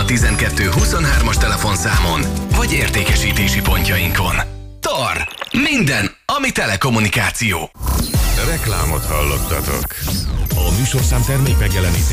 a 12 23-as telefonszámon, vagy értékesítési pontjainkon. TAR. Minden, ami telekommunikáció. Reklámot hallottatok. A műsorszám termék megjelenítés